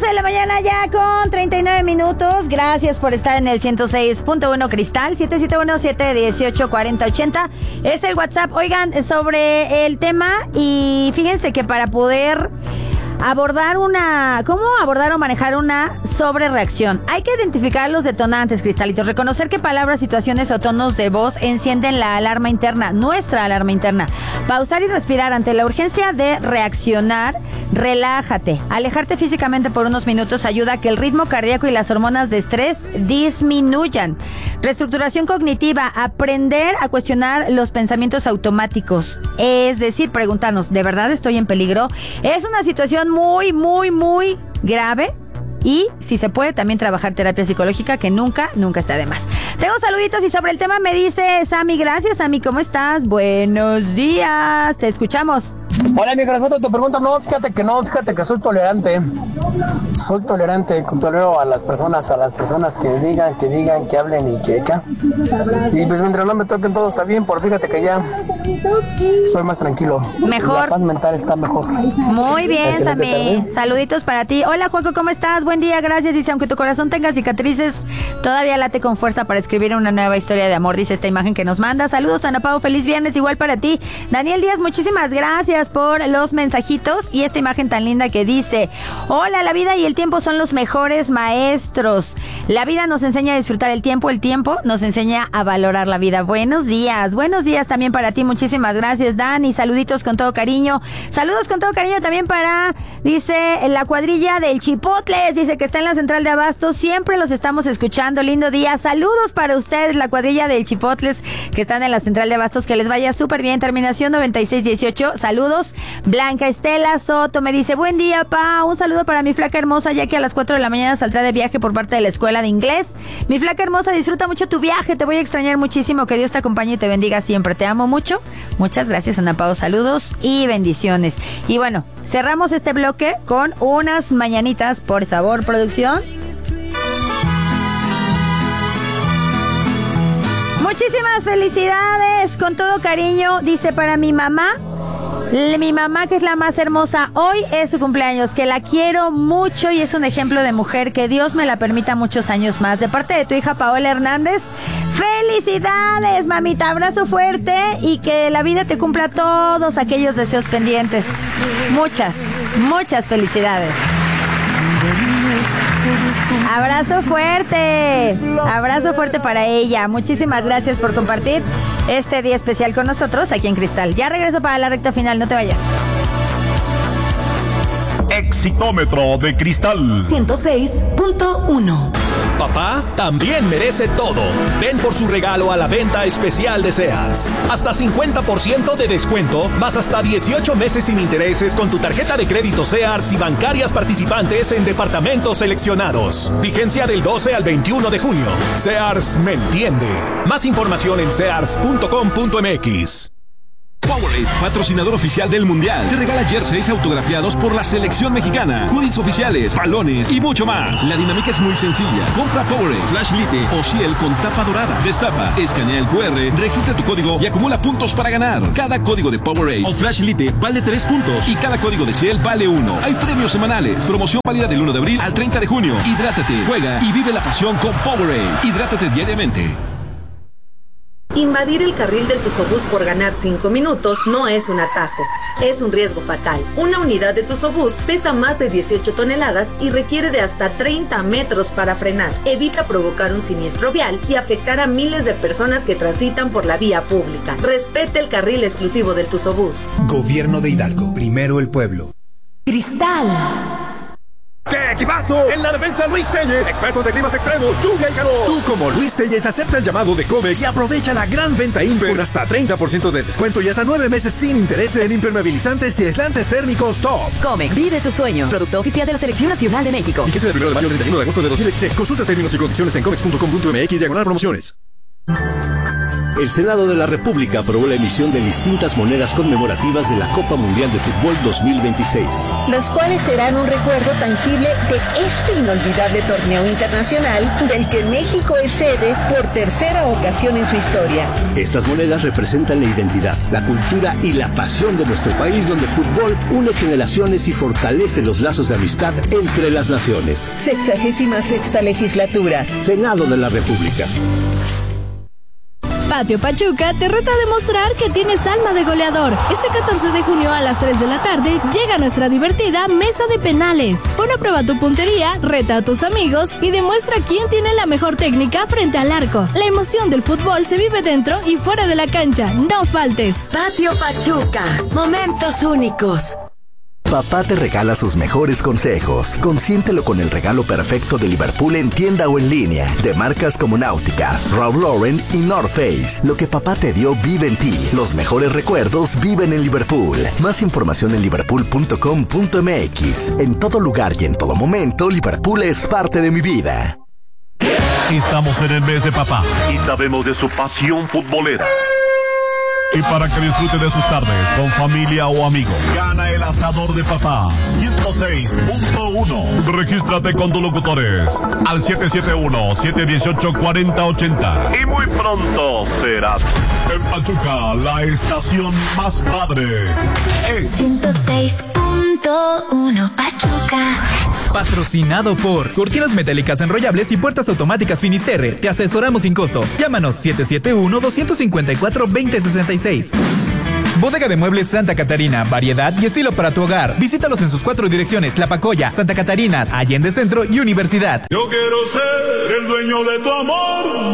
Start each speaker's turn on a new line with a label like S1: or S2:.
S1: 11 de la mañana ya con 39 minutos. Gracias por estar en el 106.1 Cristal. 771-718-4080 es el WhatsApp. Oigan, sobre el tema, y fíjense que para poder ¿cómo abordar o manejar una sobrereacción? Hay que identificar los detonantes, cristalitos, reconocer qué palabras, situaciones o tonos de voz encienden la alarma interna, nuestra alarma interna. Pausar y respirar ante la urgencia de reaccionar. Relájate. Alejarte físicamente por unos minutos ayuda a que el ritmo cardíaco y las hormonas de estrés disminuyan. Reestructuración cognitiva. Aprender a cuestionar los pensamientos automáticos. Es decir, preguntarnos, ¿de verdad estoy en peligro? Es una situación muy, muy, muy grave. Y si se puede, también trabajar terapia psicológica, que nunca está de más. Tengo saluditos y sobre el tema me dice Sammy. Gracias, Sammy. ¿Cómo estás? Buenos días. Te escuchamos.
S2: Hola, mi corazón, te pregunto, fíjate que soy tolerante. Soy tolerante, tolero a las personas que digan, que hablen y que y pues mientras no me toquen todo está bien, pero fíjate que ya soy más tranquilo.
S1: Mejor.
S2: La paz mental está mejor.
S1: Muy bien, Sammy. Saluditos para ti. Hola, Juaco, ¿cómo estás? Buen día, gracias. Dice, aunque tu corazón tenga cicatrices, todavía late con fuerza para escribir una nueva historia de amor, dice esta imagen que nos manda. Saludos, Ana Pau, feliz viernes, igual para ti. Daniel Díaz, muchísimas gracias por los mensajitos y esta imagen tan linda que dice: hola, la vida y el tiempo son los mejores maestros. La vida nos enseña a disfrutar el tiempo nos enseña a valorar la vida. Buenos días también para ti, muchísimas gracias, Dani. Saluditos con todo cariño. Saludos con todo cariño también para, dice, la cuadrilla del Chipotles, dice que está en la central de Abastos, siempre los estamos escuchando. Lindo día, saludos para ustedes, la cuadrilla del Chipotles que están en la central de Abastos, que les vaya súper bien. Terminación 9618, saludos. Blanca Estela Soto me dice: buen día, pa, un saludo para mi flaca hermosa, ya que a las 4 de la mañana saldrá de viaje por parte de la escuela de inglés. Mi flaca hermosa, disfruta mucho tu viaje, te voy a extrañar muchísimo, que Dios te acompañe y te bendiga siempre, te amo mucho. Muchas gracias, Ana Pao, saludos y bendiciones. Y bueno, cerramos este bloque con unas mañanitas, por favor, producción. Muchísimas felicidades, con todo cariño, dice, para mi mamá, que es la más hermosa. Hoy es su cumpleaños, que la quiero mucho y es un ejemplo de mujer, que Dios me la permita muchos años más. De parte de tu hija Paola Hernández, felicidades, mamita, abrazo fuerte y que la vida te cumpla todos aquellos deseos pendientes. Muchas felicidades. Abrazo fuerte para ella. Muchísimas gracias por compartir este día especial con nosotros aquí en Cristal. Ya regreso para la recta final, no te vayas.
S3: Exitómetro de Cristal
S4: 106.1.
S5: Papá también merece todo. Ven por su regalo a la venta especial de Sears. Hasta 50% de descuento, más hasta 18 meses sin intereses con tu tarjeta de crédito Sears y bancarias participantes en departamentos seleccionados. Vigencia del 12 al 21 de junio. Sears me entiende. Más información en sears.com.mx.
S6: Powerade, patrocinador oficial del Mundial, te regala jerseys autografiados por la selección mexicana, hoodies oficiales, balones y mucho más. La dinámica es muy sencilla. Compra Powerade, Flash Lite o Ciel con tapa dorada. Destapa, escanea el QR, registra tu código y acumula puntos para ganar. Cada código de Powerade o Flash Lite vale 3 puntos y cada código de Ciel vale 1. Hay premios semanales. Promoción válida del 1 de abril al 30 de junio. Hidrátate, juega y vive la pasión con Powerade. Hidrátate diariamente.
S7: Invadir el carril del Tusobús por ganar 5 minutos no es un atajo, es un riesgo fatal. Una unidad de Tusobús pesa más de 18 toneladas y requiere de hasta 30 metros para frenar. Evita provocar un siniestro vial y afectar a miles de personas que transitan por la vía pública. Respete el carril exclusivo del Tusobús.
S8: Gobierno de Hidalgo, primero el pueblo.
S4: Cristal.
S9: ¡Qué equipazo! En la defensa, Luis Telles, experto de climas extremos, lluvia y calor.
S10: Tú, como Luis Telles, acepta el llamado de Comex y aprovecha la gran venta Imper con hasta 30% de descuento y hasta 9 meses sin intereses en impermeabilizantes y aislantes térmicos top.
S4: Comex, vive tus sueños. Producto oficial de la Selección Nacional de México.
S10: Fíjese del 1 de mayo al 31 de agosto de 2016. Consulta términos y condiciones en comex.com.mx/promociones.
S11: El Senado de la República aprobó la emisión de distintas monedas conmemorativas de la Copa Mundial de Fútbol 2026.
S12: Las cuales serán un recuerdo tangible de este inolvidable torneo internacional del que México es sede por tercera ocasión en su historia.
S11: Estas monedas representan la identidad, la cultura y la pasión de nuestro país, donde el fútbol une generaciones y fortalece los lazos de amistad entre las naciones.
S12: 66ª legislatura.
S11: Senado de la República.
S13: Patio Pachuca te reta a demostrar que tienes alma de goleador. Este 14 de junio a las 3 de la tarde llega nuestra divertida mesa de penales. Pon a prueba tu puntería, reta a tus amigos y demuestra quién tiene la mejor técnica frente al arco. La emoción del fútbol se vive dentro y fuera de la cancha. No faltes.
S14: Patio Pachuca. Momentos únicos.
S15: Papá te regala sus mejores consejos. Consiéntelo con el regalo perfecto de Liverpool en tienda o en línea. De marcas como Náutica, Ralph Lauren y North Face. Lo que papá te dio vive en ti. Los mejores recuerdos viven en Liverpool. Más información en liverpool.com.mx. En todo lugar y en todo momento, Liverpool es parte de mi vida.
S3: Estamos en el mes de papá y sabemos de su pasión futbolera. Y para que disfrute de sus tardes con familia o amigos, gana el asador de papá 106.1. Regístrate con tus locutores al 771-718-4080. Y muy pronto serás en Pachuca, la estación más padre. Es
S16: 106.1 Pachuca.
S17: Patrocinado por Cortinas Metálicas Enrollables y Puertas Automáticas Finisterre. Te asesoramos sin costo. Llámanos 771-254-2066. Bodega de Muebles Santa Catarina, variedad y estilo para tu hogar. Visítalos en sus 4 direcciones: Tlapacoya, Santa Catarina, Allende Centro y Universidad.
S3: Yo quiero ser el dueño de tu amor.